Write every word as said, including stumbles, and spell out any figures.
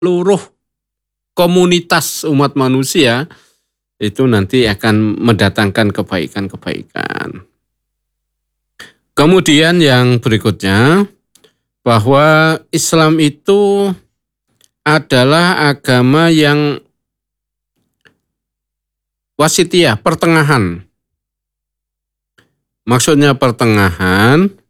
seluruh komunitas umat manusia itu nanti akan mendatangkan kebaikan-kebaikan. Kemudian yang berikutnya, bahwa Islam itu adalah agama yang wasitiyah, pertengahan. Maksudnya pertengahan,